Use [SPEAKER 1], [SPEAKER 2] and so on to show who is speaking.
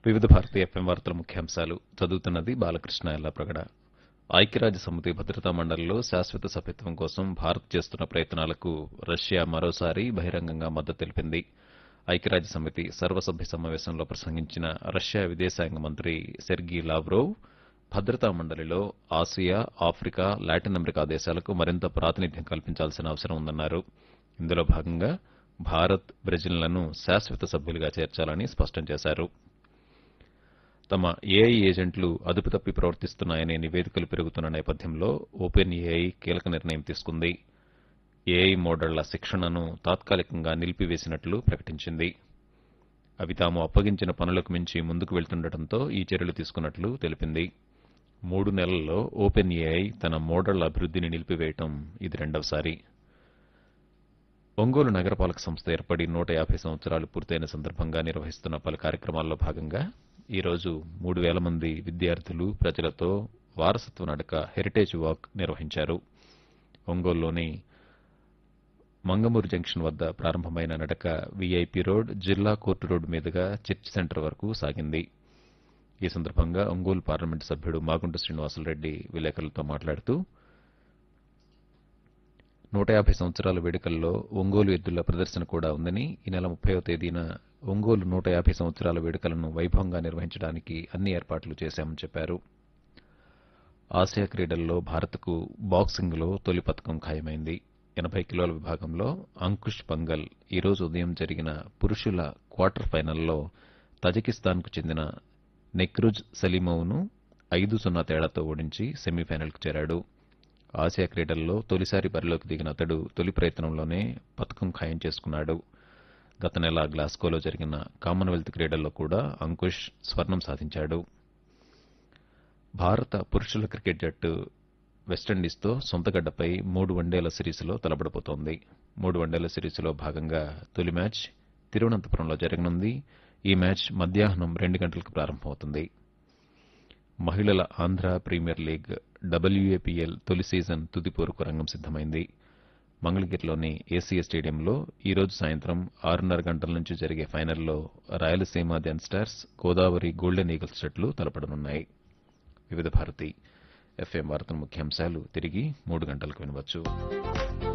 [SPEAKER 1] వివిధ భారతీయ ఎఫ్ఎం వార్తల ముఖ్యాంశాలు చదువుతున్నది బాలకృష్ణ ఎల్లాప్రగడ. ఐక్యరాజ్య సమితి భద్రతా మండలిలో శాశ్వత సభ్యత్వం కోసం భారత్ చేస్తున్న ప్రయత్నాలకు రష్యా మరోసారి బహిరంగంగా మద్దతు తెలిపింది. ఐక్యరాజ్య సమితి సర్వసభ్య సమావేశంలో ప్రసంగించిన రష్యా విదేశాంగ మంత్రి సెర్గీ లావ్రోవ్ భద్రతా మండలిలో ఆసియా, ఆఫ్రికా, లాటిన్ అమెరికా దేశాలకు మరింత ప్రాతినిధ్యం కల్పించాల్సిన అవసరం ఉందన్నారు. ఇందులో భాగంగా భారత్, బ్రెజిల్లను శాశ్వత సభ్యులుగా చేర్చాలని స్పష్టం చేశారు. తమ ఏఐ ఏజెంట్లు అదుపు తప్పి ప్రవర్తిస్తున్నాయనే నివేదికలు పెరుగుతున్న నేపథ్యంలో ఓపెన్ ఏఐ కీలక నిర్ణయం తీసుకుంది. ఏఐ మోడళ్ల శిక్షణను తాత్కాలికంగా నిలిపివేసినట్లు ప్రకటించింది. అవి తాము అప్పగించిన పనులకు మించి ముందుకు వెళ్తుండటంతో ఈ చర్యలు తీసుకున్నట్లు తెలిపింది. 3 నెలల్లో ఓపెన్ ఏఐ తన మోడళ్ల అభివృద్ధిని నిలిపివేయటం ఇది రెండవసారి. ఒంగోలు నగరపాలక సంస్థ ఏర్పడి 150 సంవత్సరాలు పూర్తయిన సందర్భంగా నిర్వహిస్తున్న పలు కార్యక్రమాల్లో భాగంగా ఈరోజు 3,000 మంది విద్యార్థులు, ప్రజలతో వారసత్వ నడక హెరిటేజ్ వాక్ నిర్వహించారు. ఒంగోలులోని మంగమూరు జంక్షన్ వద్ద ప్రారంభమైన నడక వీఐపీ రోడ్, జిల్లా కోర్టు రోడ్డు మీదుగా చర్చ్ సెంటర్ వరకు సాగింది. ఈ సందర్భంగా ఒంగోలు పార్లమెంటు సభ్యుడు మాగుంట శ్రీనివాసులరెడ్డి విలేకరులతో మాట్లాడుతూ 150 సంవత్సరాల వేడుకల్లో ఒంగోలు ఎద్దుల ప్రదర్శన కూడా ఉందని, ఈ నెల 30వ తేదీన ఒంగోలు 150 సంవత్సరాల వేడుకలను వైభవంగా నిర్వహించడానికి అన్ని ఏర్పాట్లు చేశామని చెప్పారు. ఆసియా క్రీడల్లో భారత్కు బాక్సింగ్లో తొలి పతకం ఖాయమైంది. 80 కిలోల విభాగంలో అంకుష్ పంగల్ ఈరోజు ఉదయం జరిగిన పురుషుల క్వార్టర్ ఫైనల్లో తజికిస్తాన్కు చెందిన నెక్రుజ్ సలీమోవ్ను 5-0 తేడాతో ఓడించి సెమీఫైనల్కు చేరాడు. ఆసియా క్రీడల్లో తొలిసారి బరిలోకి దిగిన అతడు తొలి ప్రయత్నంలోనే పతకం ఖాయం చేసుకున్నాడు. గత నెల గ్లాస్గోలో జరిగిన కామన్వెల్త్ క్రీడల్లో కూడా అంకుష్ స్వర్ణం సాధించాడు. భారత పురుషుల క్రికెట్ జట్టు వెస్టిండీస్తో సొంతగడ్డపై 3 వన్డేల సిరీస్లో తలపడబోతోంది. 3 వన్డేల సిరీస్లో భాగంగా తొలి మ్యాచ్ తిరువనంతపురంలో జరగనుంది. ఈ మ్యాచ్ మధ్యాహ్నం 2 గంటలకు ప్రారంభమవుతుంది. మహిళల ఆంధ్ర ప్రీమియర్ లీగ్ WAPL తొలి సీజన్ తుది పోరుకు రంగం సిద్దమైంది. మంగళగిరిలోని ఏసీఏ స్టేడియంలో ఈరోజు సాయంత్రం 6:30 గంటల నుంచి జరిగే ఫైనల్లో Rayalaseema the stars, Godavari golden eagles జట్లు తలపడనున్నాయి. వివిధ భారతి ఎఫ్ఎం వార్తల ముఖ్యాంశాలు తిరిగి 3 గంటలకు వినవచ్చు.